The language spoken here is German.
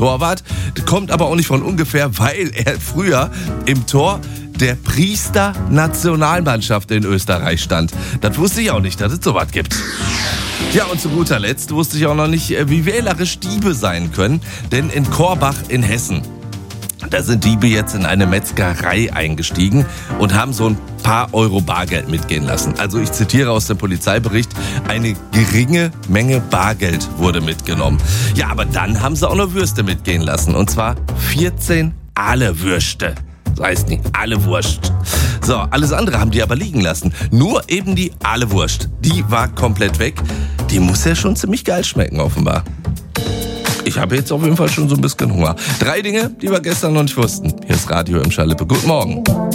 Torwart, kommt aber auch nicht von ungefähr, weil er früher im Tor der Priester-Nationalmannschaft in Österreich stand. Das wusste ich auch nicht, dass es sowas gibt. Ja, und zu guter Letzt wusste ich auch noch nicht, wie wählerisch Diebe sein können, denn in Korbach in Hessen, da sind Diebe jetzt in eine Metzgerei eingestiegen und haben so ein paar Euro Bargeld mitgehen lassen. Also ich zitiere aus dem Polizeibericht, eine geringe Menge Bargeld wurde mitgenommen. Ja, aber dann haben sie auch noch Würste mitgehen lassen, und zwar 14 Aale-Würste. Das heißt nicht Aale-Wurst. So, alles andere haben die aber liegen lassen. Nur eben die Aale-Wurst. Die war komplett weg. Die muss ja schon ziemlich geil schmecken, offenbar. Ich habe jetzt auf jeden Fall schon so ein bisschen Hunger. 3 Dinge, die wir gestern noch nicht wussten. Hier ist Radio im Schalippe. Guten Morgen.